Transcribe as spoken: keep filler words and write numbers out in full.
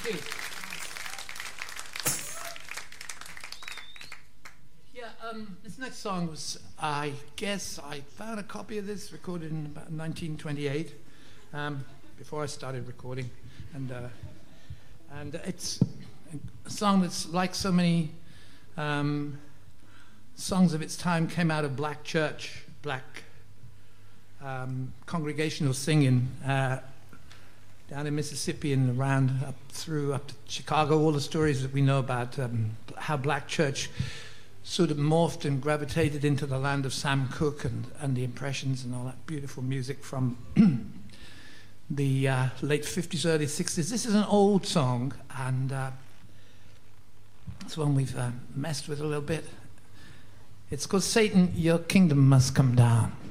Cheers. Yeah, um, this next song was, I guess, I found a copy of this recorded in about nineteen twenty-eight, um, before I started recording, and uh, and it's a song that's like so many um, songs of its time came out of black church, black um, congregational singing. Uh, down in Mississippi and around up through up to Chicago, all the stories that we know about um, how black church sort of morphed and gravitated into the land of Sam Cooke and, and the Impressions and all that beautiful music from the uh, late fifties, early sixties. This is an old song, and uh, it's one we've uh, messed with a little bit. It's called Satan, Your Kingdom Must Come Down.